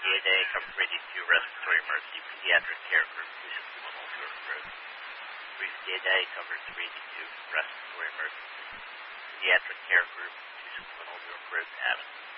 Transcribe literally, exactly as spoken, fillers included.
P A day covers grade two respiratory emergency pediatric care group, two supplemental York Road. Brief P A day covers grade two respiratory emergency pediatric care group, two supplemental York Road, Adams.